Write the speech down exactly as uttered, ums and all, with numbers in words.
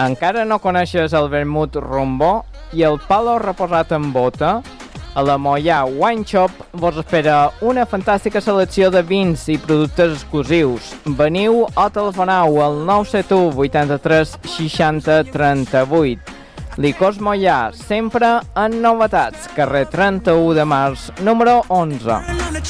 Encara no coneixes el vermut rombó i el palo reposat en bota? A la Moià Wine Shop vos espera una fantàstica selecció de vins i productes exclusius. Veniu o telefoneu al nou set u vuitanta-tres seixanta trenta-vuit. Licors Moià, sempre en novetats. Carrer trenta-u de març, número onze.